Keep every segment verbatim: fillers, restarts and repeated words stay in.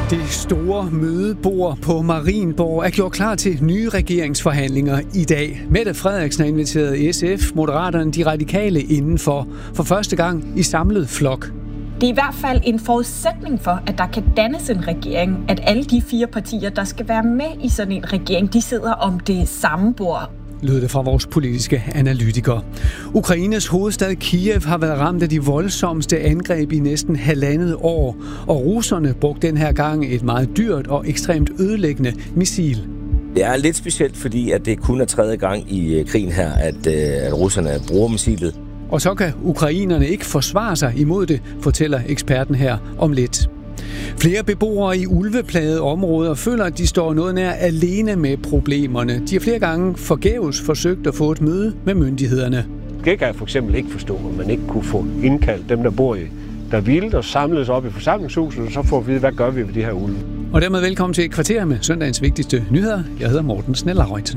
Det store mødebord på Marienborg er gjort klar til nye regeringsforhandlinger i dag. Mette Frederiksen har inviteret S F, Moderaterne, De Radikale indenfor for første gang i samlet flok. Det er i hvert fald en forudsætning for, at der kan dannes en regering, at alle de fire partier, der skal være med i sådan en regering, de sidder om det samme bord. Lød det fra vores politiske analytikere. Ukraines hovedstad Kiev har været ramt af de voldsomste angreb i næsten halvandet år, og russerne brugte den her gang et meget dyrt og ekstremt ødelæggende missil. Det er lidt specielt, fordi at det kun er tredje gang i krigen her, at, at russerne bruger missilet. Og så kan ukrainerne ikke forsvare sig imod det, fortæller eksperten her om lidt. Flere beboere i ulveplagede områder føler, at de står noget nær alene med problemerne. De har flere gange forgæves forsøgt at få et møde med myndighederne. Det kan jeg for eksempel ikke forstå, at man ikke kunne få indkaldt dem, der bor i der vildt og samles op i forsamlingshuset, og så får vi vide, hvad gør vi ved de her ulve. Og dermed velkommen til et kvarter med søndagens vigtigste nyheder. Jeg hedder Morten Snellerøjten.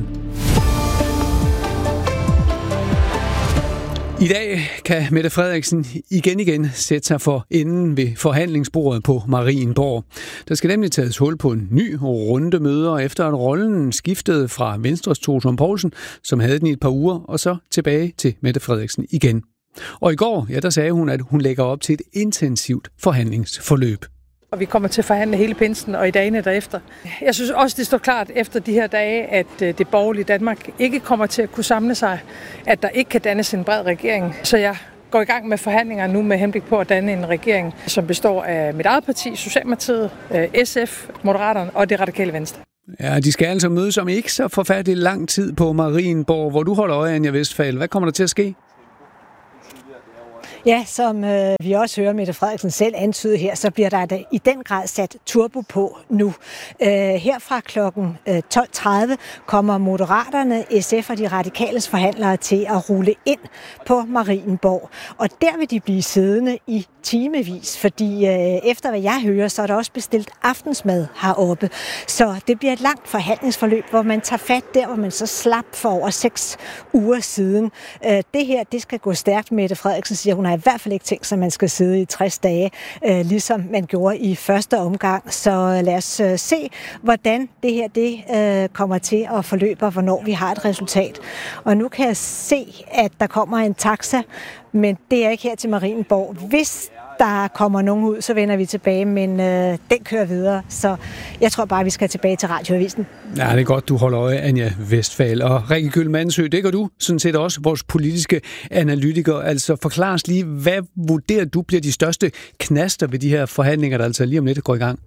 I dag kan Mette Frederiksen igen igen sætte sig for enden ved forhandlingsbordet på Marienborg. Der skal nemlig tages hul på en ny runde møder, efter at rollen skiftede fra Venstres Troels Lund Poulsen, som havde den i et par uger, og så tilbage til Mette Frederiksen igen. Og i går, ja, der sagde hun, at hun lægger op til et intensivt forhandlingsforløb. Og vi kommer til at forhandle hele pinsen og i dagene derefter. Jeg synes også, det står klart efter de her dage, at det borgerlige Danmark ikke kommer til at kunne samle sig, at der ikke kan dannes en bred regering. Så jeg går i gang med forhandlinger nu med henblik på at danne en regering, som består af mit eget parti, Socialdemokratiet, S F, Moderaterne og Det Radikale Venstre. Ja, de skal altså mødes om ikke så forfærdelig lang tid på Marienborg, hvor du holder øje, Anja Westphal. Hvad kommer der til at ske? Ja, som øh, vi også hører Mette Frederiksen selv antyde her, så bliver der da i den grad sat turbo på nu. Øh, her fra klokken øh, tolv tredive kommer Moderaterne, S F og De Radikales forhandlere til at rulle ind på Marienborg. Og der vil de blive siddende i timevis, fordi øh, efter hvad jeg hører, så er der også bestilt aftensmad heroppe. Så det bliver et langt forhandlingsforløb, hvor man tager fat der, hvor man så slap for over seks uger siden. Øh, det her, det skal gå stærkt. Mette Frederiksen siger, hun har i hvert fald ikke tænkt sig, at man skal sidde i tres dage, øh, ligesom man gjorde i første omgang. Så lad os øh, se, hvordan det her det øh, kommer til at forløbe, og hvornår vi har et resultat. Og nu kan jeg se, at der kommer en taxa, men det er ikke her til Marienborg. Hvis der kommer nogen ud, så vender vi tilbage, men øh, den kører videre. Så jeg tror bare, vi skal tilbage til Radioavisen. Ja, det er godt, du holder øje, Anja Westphal. Og Rikke Gyld Mandsø, det gør du sådan set også, vores politiske analytiker. Altså forklar os lige, hvad vurderer du bliver de største knaster ved de her forhandlinger, der altså lige om lidt går i gang?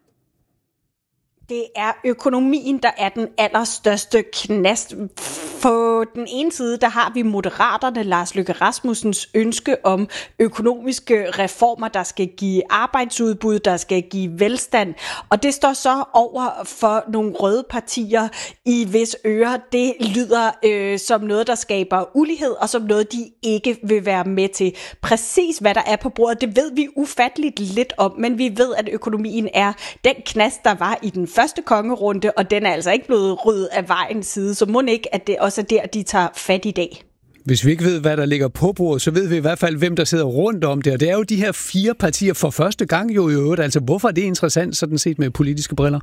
Det er økonomien, der er den allerstørste knast. På den ene side, der har vi Moderaterne, Lars Løkke Rasmussens ønske om økonomiske reformer, der skal give arbejdsudbud, der skal give velstand. Og det står så over for nogle røde partier, i hvis ører det lyder øh, som noget, der skaber ulighed, og som noget, de ikke vil være med til. Præcis hvad der er på bordet, det ved vi ufatteligt lidt om, men vi ved, at økonomien er den knast, der var i den første kongerunde, og den er altså ikke blevet ryddet af vejen side, så må ikke, at det også er der, de tager fat i dag. Hvis vi ikke ved, hvad der ligger på bordet, så ved vi i hvert fald, hvem der sidder rundt om det, og det er jo de her fire partier for første gang jo i øvrigt. Altså, hvorfor er det interessant, sådan set med politiske briller?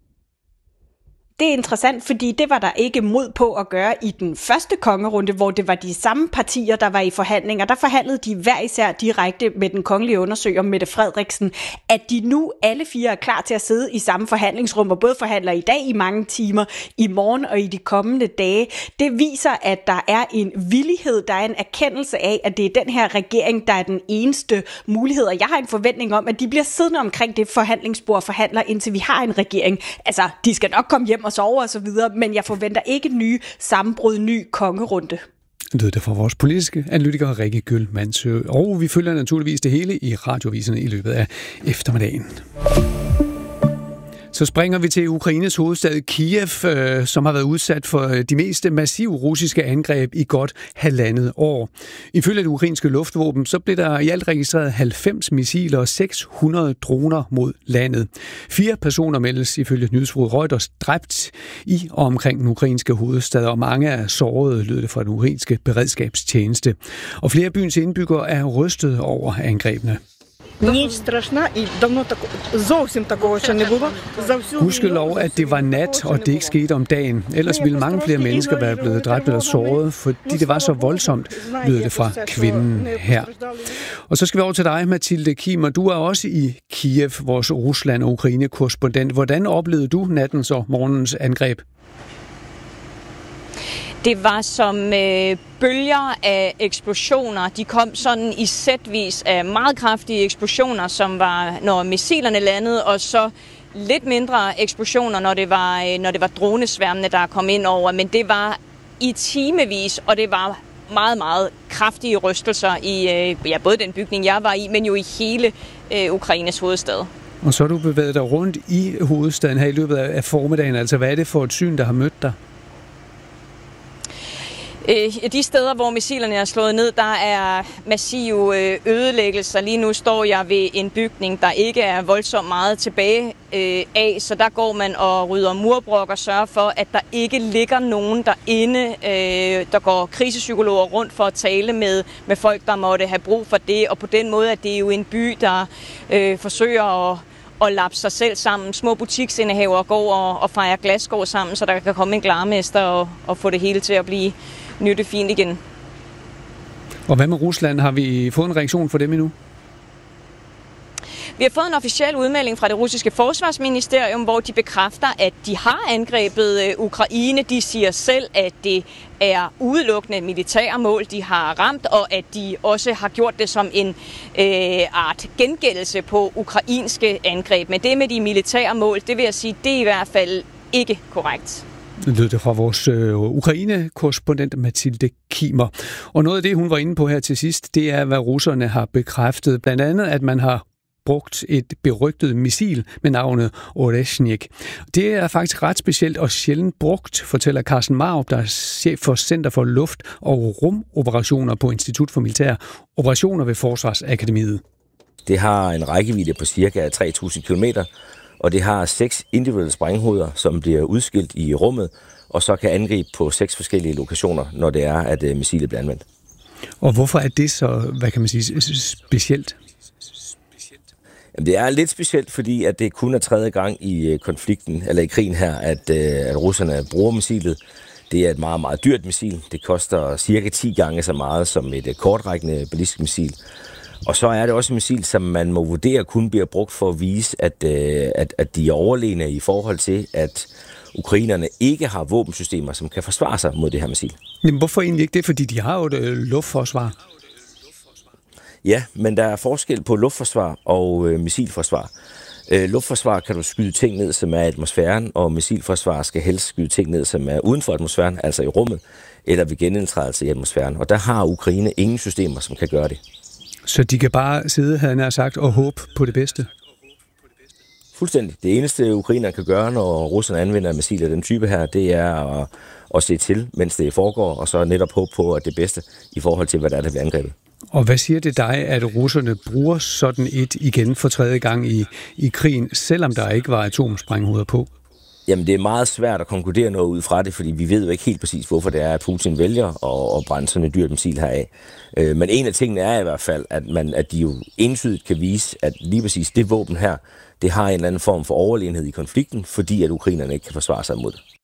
Det er interessant, fordi det var der ikke mod på at gøre i den første kongerunde, hvor det var de samme partier, der var i forhandlinger. Der forhandlede de hver især direkte med den kongelige undersøger Mette Frederiksen, at de nu alle fire er klar til at sidde i samme forhandlingsrum, og både forhandler i dag i mange timer, i morgen og i de kommende dage. Det viser, at der er en villighed, der er en erkendelse af, at det er den her regering, der er den eneste mulighed. Og jeg har en forventning om, at de bliver siddende omkring det forhandlingsbord og forhandler, indtil vi har en regering. Altså, de skal nok komme hjem og sove og så videre, men jeg forventer ikke nye sammenbrud, ny kongerunde. Det er det fra vores politiske analytiker Rikke Gyld Mandsø, og vi følger naturligvis det hele i radioviserne i løbet af eftermiddagen. Så springer vi til Ukraines hovedstad Kiev, øh, som har været udsat for de mest massive russiske angreb i godt halvandet år. Ifølge det ukrainske luftvåben, så blev der i alt registreret halvfems missiler og seks hundrede droner mod landet. Fire personer meldes ifølge nyhedsbureauet Reuters dræbt i og omkring den ukrainske hovedstad, og mange er sårede, lød det fra den ukrainske beredskabstjeneste. Og flere af byens indbyggere er rystet over angrebene. Gudskelov, at det var nat, og det ikke skete om dagen. Ellers ville mange flere mennesker være blevet dræbt eller såret, fordi det var så voldsomt, lyder det fra kvinden her. Og så skal vi over til dig, Mathilde Kimer. Du er også i Kiev, vores Rusland- og Ukraine-korrespondent. Hvordan oplevede du nattens og morgens angreb? Det var som øh, bølger af eksplosioner. De kom sådan i sætvis af meget kraftige eksplosioner, som var, når missilerne landede, og så lidt mindre eksplosioner, når det var, øh, når det var dronesværmene, der kom ind over. Men det var i timevis, og det var meget, meget kraftige rystelser i øh, ja, både den bygning, jeg var i, men jo i hele øh, Ukraines hovedstad. Og så har du bevæget dig rundt i hovedstaden her i løbet af formiddagen. Altså, hvad er det for et syn, der har mødt dig? De steder, hvor missilerne er slået ned, der er massive ødelæggelser. Lige nu står jeg ved en bygning, der ikke er voldsomt meget tilbage af, så der går man og rydder murbrok og sørger for, at der ikke ligger nogen derinde. Der går krisepsykologer rundt for at tale med, med folk, der måtte have brug for det, og på den måde er det jo en by, der øh, forsøger at og lappe sig selv sammen. Små butiksindehavere går og, og fejrer glasskår sammen, så der kan komme en glarmester og, og få det hele til at blive nyttefint igen. Og hvad med Rusland? Har vi fået en reaktion for dem endnu? Vi har fået en officiel udmelding fra det russiske forsvarsministerium, hvor de bekræfter, at de har angrebet Ukraine. De siger selv, at det er udelukkende militære mål, de har ramt, og at de også har gjort det som en øh, art gengældelse på ukrainske angreb. Men det med de militære mål, det vil jeg sige, det er i hvert fald ikke korrekt. Det lød det fra vores øh, Ukraine-korrespondent Mathilde Kimer. Og noget af det, hun var inde på her til sidst, det er, hvad russerne har bekræftet. Blandt andet, at man har brugt et berygtet missil med navnet Oreshnik. Det er faktisk ret specielt og sjældent brugt, fortæller Carsten Marup, der er chef for Center for Luft- og Rumoperationer på Institut for Militære Operationer ved Forsvarsakademiet. Det har en rækkevidde på cirka tre tusind kilometer, og det har seks individuelle sprænghoveder, som bliver udskilt i rummet, og så kan angribe på seks forskellige lokationer, når det er, at missilet bliver anvendt. Og hvorfor er det så, hvad kan man sige, specielt? Det er lidt specielt, fordi at det kun er tredje gang i konflikten, eller i krigen her, at, at russerne bruger missilet. Det er et meget, meget dyrt missil. Det koster cirka ti gange så meget som et kortrækkende ballistisk missil. Og så er det også et missil, som man må vurdere kun bliver brugt for at vise, at, at, at de er overlegne i forhold til, at ukrainerne ikke har våbensystemer, som kan forsvare sig mod det her missil. Men hvorfor egentlig ikke det? Fordi de har jo et luftforsvar. Ja, men der er forskel på luftforsvar og øh, missilforsvar. Øh, luftforsvar kan du skyde ting ned, som er i atmosfæren, og missilforsvar skal helst skyde ting ned, som er uden for atmosfæren, altså i rummet, eller ved genindtrædelse i atmosfæren. Og der har Ukraine ingen systemer, som kan gøre det. Så de kan bare sidde, havde jeg sagt, og håbe på det bedste? Fuldstændig. Det eneste, ukrainerne kan gøre, når russerne anvender missiler af den type her, det er at, at se til, mens det foregår, og så netop håbe på, at det bedste i forhold til, hvad der er, der bliver angrebet. Og hvad siger det dig, at russerne bruger sådan et igen for tredje gang i, i krigen, selvom der ikke var atomsprænghoveder på? Jamen, det er meget svært at konkludere noget ud fra det, fordi vi ved jo ikke helt præcis, hvorfor det er, at Putin vælger at, at brænde sådan et dyrt missil heraf. Men en af tingene er i hvert fald, at, man, at de jo entydigt kan vise, at lige præcis det våben her, det har en eller anden form for overlegenhed i konflikten, fordi at ukrainerne ikke kan forsvare sig mod det.